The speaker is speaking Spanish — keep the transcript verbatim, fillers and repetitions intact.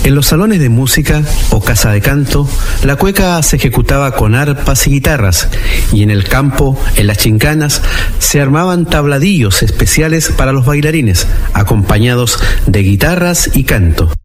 En los salones de música o casa de canto, la cueca se ejecutaba con arpas y guitarras, y en el campo, en las chincanas, se armaban tabladillos especiales para los bailarines, acompañados de guitarras y canto.